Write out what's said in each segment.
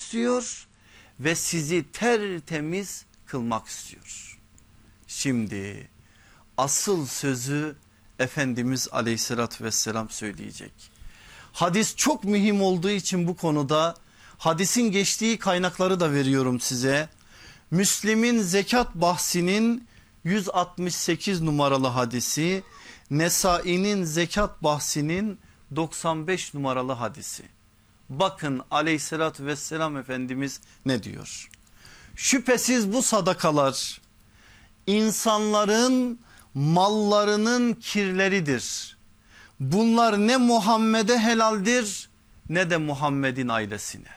istiyor ve sizi tertemiz kılmak istiyor. Şimdi asıl sözü Efendimiz Aleyhisselatü Vesselam söyleyecek. Hadis çok mühim olduğu için bu konuda hadisin geçtiği kaynakları da veriyorum size. Müslim'in zekat bahsinin 168 numaralı hadisi, Nesai'nin zekat bahsinin 95 numaralı hadisi. Bakın Aleyhisselatü Vesselam Efendimiz ne diyor? Şüphesiz bu sadakalar insanların mallarının kirleridir. Bunlar ne Muhammed'e helaldir ne de Muhammed'in ailesine.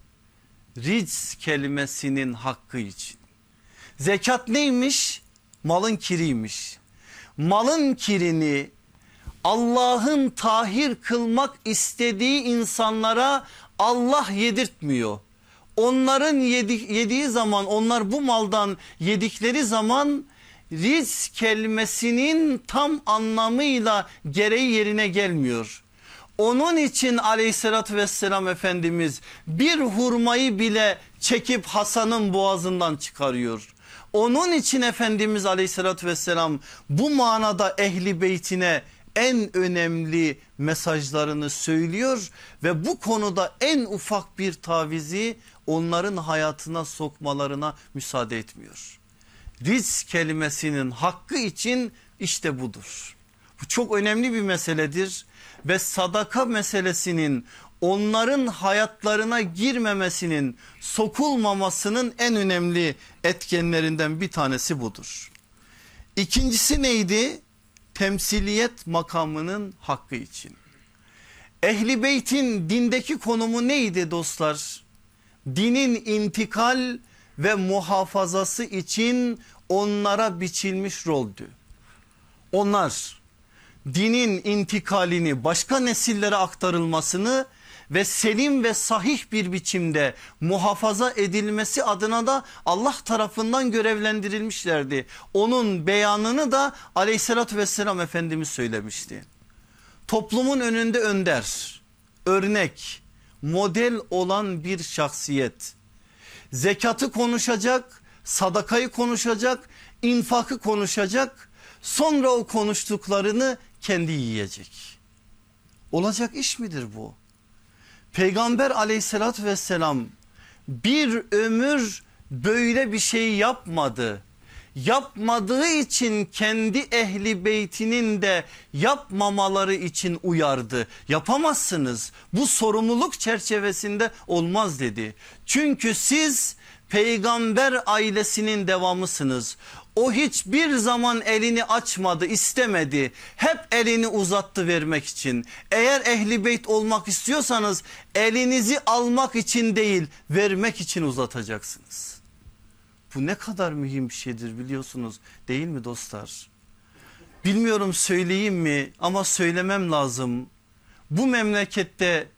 Ric kelimesinin hakkı için. Zekat neymiş? Malın kiriymiş. Malın kirini Allah'ın tahir kılmak istediği insanlara Allah yedirtmiyor. Onların yediği zaman, onlar bu maldan yedikleri zaman ric kelimesinin tam anlamıyla gereği yerine gelmiyor. Onun için Aleyhisselatü Vesselam Efendimiz bir hurmayı bile çekip Hasan'ın boğazından çıkarıyor. Onun için Efendimiz Aleyhisselatü Vesselam bu manada ehli beytine en önemli mesajlarını söylüyor ve bu konuda en ufak bir tavizi onların hayatına sokmalarına müsaade etmiyor. Ric kelimesinin hakkı için işte budur. Bu çok önemli bir meseledir ve sadaka meselesinin onların hayatlarına girmemesinin, sokulmamasının en önemli etkenlerinden bir tanesi budur. İkincisi neydi? Temsiliyet makamının hakkı için. Ehli beytin dindeki konumu neydi dostlar? Dinin intikal ve muhafazası için onlara biçilmiş roldü. Onlar dinin intikalini, başka nesillere aktarılmasını ve selim ve sahih bir biçimde muhafaza edilmesi adına da Allah tarafından görevlendirilmişlerdi. Onun beyanını da Aleyhisselatü Vesselam Efendimiz söylemişti. Toplumun önünde önder, örnek, model olan bir şahsiyet. Zekatı konuşacak, sadakayı konuşacak, infakı konuşacak, sonra o konuştuklarını kendi yiyecek. Olacak iş midir bu? Peygamber Aleyhisselatü Vesselam bir ömür böyle bir şey yapmadı. Yapmadığı için kendi ehli beytinin de yapmamaları için uyardı. Yapamazsınız, bu sorumluluk çerçevesinde olmaz dedi. Çünkü siz peygamber ailesinin devamısınız. O hiçbir zaman elini açmadı, istemedi. Hep elini uzattı vermek için. Eğer ehli beyt olmak istiyorsanız elinizi almak için değil, vermek için uzatacaksınız. Bu ne kadar mühim bir şeydir biliyorsunuz, değil mi dostlar? Bilmiyorum söyleyeyim mi ama söylemem lazım. Bu memlekette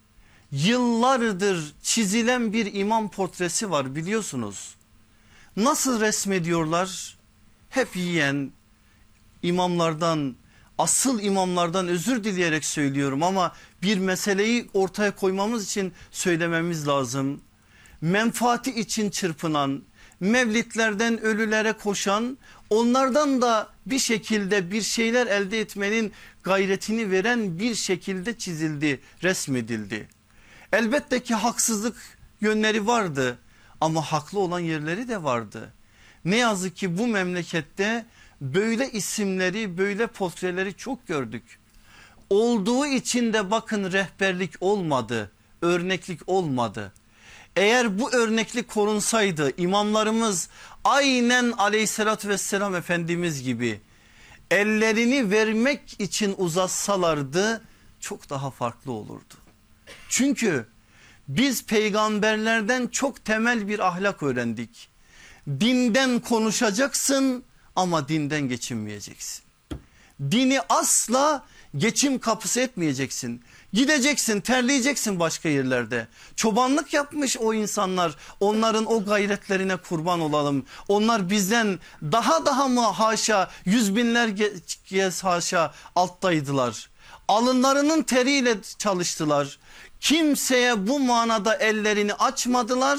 yıllardır çizilen bir imam portresi var biliyorsunuz. Nasıl resmediyorlar? Hep yiyen imamlardan, asıl imamlardan özür dileyerek söylüyorum ama bir meseleyi ortaya koymamız için söylememiz lazım. Menfaati için çırpınan, mevlitlerden ölülere koşan, onlardan da bir şekilde bir şeyler elde etmenin gayretini veren bir şekilde çizildi, resmedildi. Elbette ki haksızlık yönleri vardı ama haklı olan yerleri de vardı. Ne yazık ki bu memlekette böyle isimleri, böyle portreleri çok gördük. Olduğu için de bakın rehberlik olmadı, örneklik olmadı. Eğer bu örneklik korunsaydı imamlarımız aynen Aleyhisselatü Vesselam Efendimiz gibi ellerini vermek için uzatsalardı çok daha farklı olurdu. Çünkü biz peygamberlerden çok temel bir ahlak öğrendik. Dinden konuşacaksın ama dinden geçinmeyeceksin. Dini asla geçim kapısı etmeyeceksin. Gideceksin, terleyeceksin başka yerlerde. Çobanlık yapmış o insanlar, onların o gayretlerine kurban olalım. Onlar bizden daha mı haşa, yüz binlerce haşa alttaydılar. Alınlarının teriyle çalıştılar. Kimseye bu manada ellerini açmadılar.